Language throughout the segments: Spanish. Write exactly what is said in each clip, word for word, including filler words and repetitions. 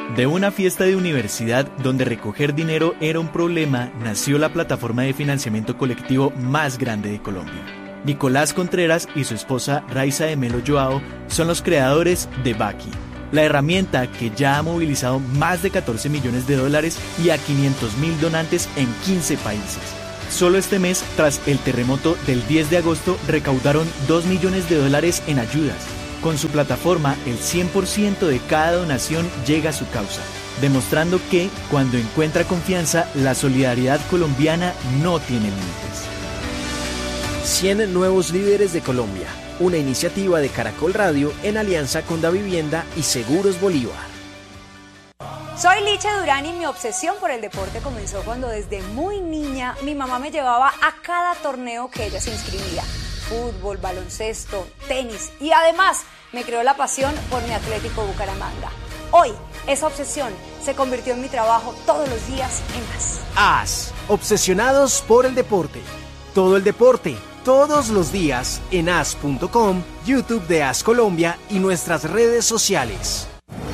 De una fiesta de universidad donde recoger dinero era un problema, nació la plataforma de financiamiento colectivo más grande de Colombia. Nicolás Contreras y su esposa Raiza de Melo Joao son los creadores de Baki, la herramienta que ya ha movilizado más de catorce millones de dólares y a quinientos mil donantes en quince países. Solo este mes, tras el terremoto del diez de agosto, recaudaron dos millones de dólares en ayudas. Con su plataforma, el cien por ciento de cada donación llega a su causa, demostrando que, cuando encuentra confianza, la solidaridad colombiana no tiene límites. cien nuevos líderes de Colombia, una iniciativa de Caracol Radio en alianza con Davivienda y Seguros Bolívar. Soy Licha Durán y mi obsesión por el deporte comenzó cuando desde muy niña mi mamá me llevaba a cada torneo que ella se inscribía. Fútbol, baloncesto, tenis y además me creó la pasión por mi Atlético Bucaramanga. Hoy, esa obsesión se convirtió en mi trabajo todos los días en AS. AS, obsesionados por el deporte. Todo el deporte, todos los días en as punto com, YouTube de AS Colombia y nuestras redes sociales.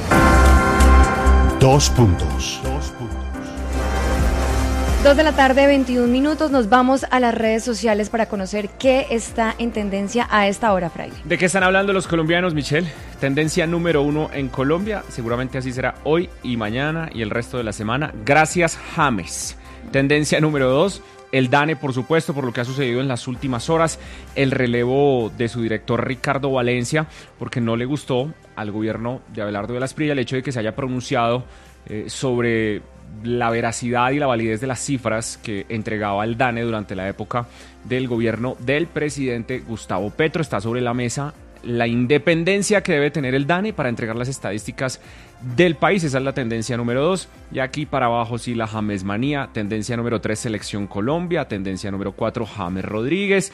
Dos puntos. Dos de la tarde, veintiún minutos, nos vamos a las redes sociales para conocer qué está en tendencia a esta hora, Fraile. ¿De qué están hablando los colombianos, Michelle? Tendencia número uno en Colombia, seguramente así será hoy y mañana y el resto de la semana. Gracias, James. Tendencia número dos, el DANE, por supuesto, por lo que ha sucedido en las últimas horas, el relevo de su director Ricardo Valencia, porque no le gustó al gobierno de Abelardo de la Espriella el hecho de que se haya pronunciado eh, sobre la veracidad y la validez de las cifras que entregaba el DANE durante la época del gobierno del presidente Gustavo Petro. Está sobre la mesa la independencia que debe tener el DANE para entregar las estadísticas del país. Esa es la tendencia número dos. Y aquí para abajo sí la Jamesmanía. Tendencia número tres, Selección Colombia. Tendencia número cuatro, James Rodríguez.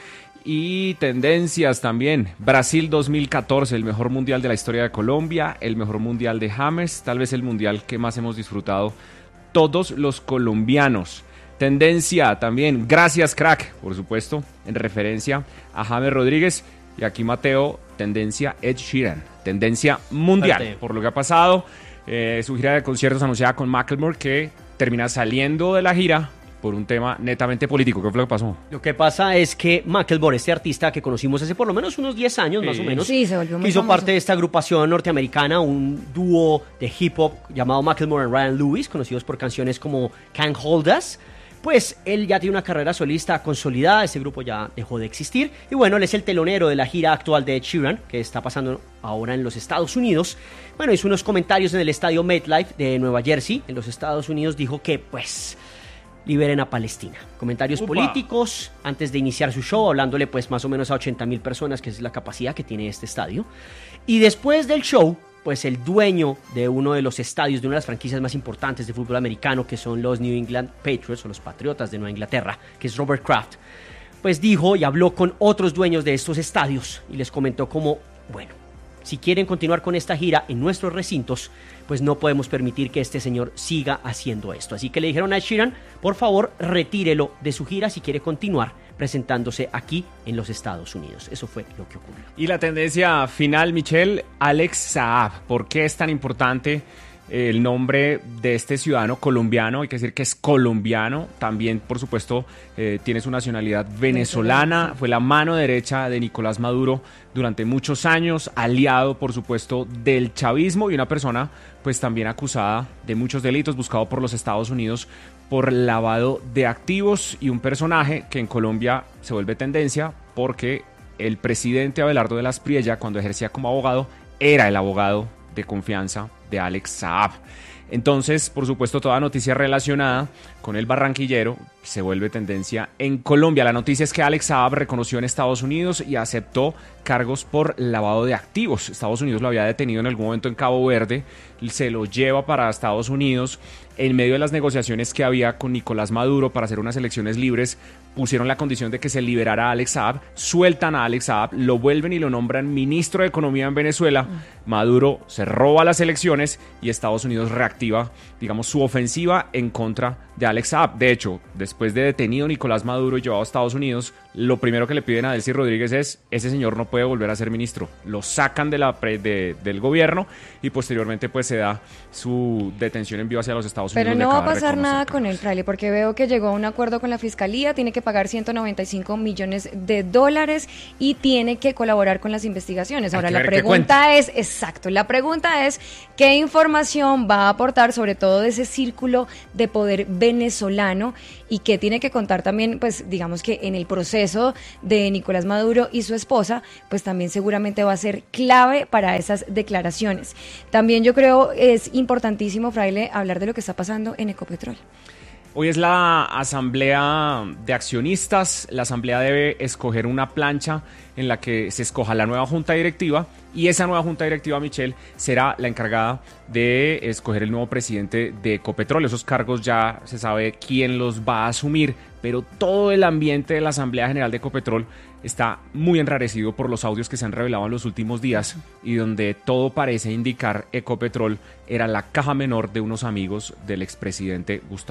Y tendencias también, Brasil dos mil catorce, el mejor mundial de la historia de Colombia, el mejor mundial de James, tal vez el mundial que más hemos disfrutado todos los colombianos. Tendencia también, gracias crack, por supuesto, en referencia a James Rodríguez. Y aquí Mateo, tendencia Ed Sheeran, tendencia mundial, Mateo, por lo que ha pasado. Eh, su gira de conciertos anunciada con Macklemore, que termina saliendo de la gira por un tema netamente político. ¿Qué fue lo que pasó? Lo que pasa es que Macklemore, este artista que conocimos hace por lo menos unos diez años, sí, más o menos, sí, se volvió muy hizo famoso. parte de esta agrupación norteamericana, un dúo de hip hop llamado Macklemore and Ryan Lewis, conocidos por canciones como Can't Hold Us. Pues él ya tiene una carrera solista consolidada, ese grupo ya dejó de existir, y bueno, él es el telonero de la gira actual de Ed Sheeran, que está pasando ahora en los Estados Unidos. Bueno, hizo unos comentarios en el estadio MetLife de Nueva Jersey, en los Estados Unidos, dijo que pues liberen a Palestina. Comentarios Upa. políticos antes de iniciar su show, hablándole pues más o menos a ochenta mil personas, que es la capacidad que tiene este estadio. Y después del show, pues el dueño de uno de los estadios, de una de las franquicias más importantes de fútbol americano, que son los New England Patriots, o los Patriotas de Nueva Inglaterra, que es Robert Kraft, pues dijo y habló con otros dueños de estos estadios y les comentó como, bueno, si quieren continuar con esta gira en nuestros recintos, pues no podemos permitir que este señor siga haciendo esto. Así que le dijeron a Ed Sheeran, por favor, retírelo de su gira si quiere continuar presentándose aquí en los Estados Unidos. Eso fue lo que ocurrió. Y la tendencia final, Michelle, Alex Saab. ¿Por qué es tan importante el nombre de este ciudadano colombiano? Hay que decir que es colombiano. También, por supuesto, eh, tiene su nacionalidad venezolana. Fue la mano derecha de Nicolás Maduro durante muchos años, aliado, por supuesto, del chavismo, y una persona pues también acusada de muchos delitos, buscado por los Estados Unidos por lavado de activos, y un personaje que en Colombia se vuelve tendencia porque el presidente Abelardo de la Espriella, cuando ejercía como abogado, era el abogado de confianza de Alex Saab. Entonces, por supuesto, toda noticia relacionada con el barranquillero se vuelve tendencia en Colombia. La noticia es que Alex Saab reconoció en Estados Unidos y aceptó cargos por lavado de activos. Estados Unidos lo había detenido en algún momento en Cabo Verde, se lo lleva para Estados Unidos. En medio de las negociaciones que había con Nicolás Maduro para hacer unas elecciones libres, pusieron la condición de que se liberara a Alex Saab, sueltan a Alex Saab, lo vuelven y lo nombran ministro de Economía en Venezuela. Maduro se roba las elecciones y Estados Unidos reactiva, digamos, su ofensiva en contra de Alex Saab. De hecho, después de detenido Nicolás Maduro y llevado a Estados Unidos, lo primero que le piden a Delcy Rodríguez es, ese señor no puede volver a ser ministro. Lo sacan de la pre, de, del gobierno y posteriormente pues se da su detención en vivo hacia los Estados Unidos. Pero no va a pasar nada con él, Fraile, porque veo que llegó a un acuerdo con la Fiscalía, tiene que pagar ciento noventa y cinco millones de dólares y tiene que colaborar con las investigaciones. Ahora, la pregunta es, exacto, la pregunta es, ¿qué información va a aportar sobre todo de ese círculo de poder venezolano y qué tiene que contar también, pues digamos que en el proceso de Nicolás Maduro y su esposa, pues también seguramente va a ser clave para esas declaraciones. También yo creo es importantísimo, Fraile, hablar de lo que está pasando en Ecopetrol. Hoy es la asamblea de accionistas. La asamblea debe escoger una plancha en la que se escoja la nueva junta directiva y esa nueva junta directiva, Michelle, será la encargada de escoger el nuevo presidente de Ecopetrol. Esos cargos ya se sabe quién los va a asumir, pero todo el ambiente de la Asamblea General de Ecopetrol está muy enrarecido por los audios que se han revelado en los últimos días y donde todo parece indicar Ecopetrol era la caja menor de unos amigos del expresidente Gustavo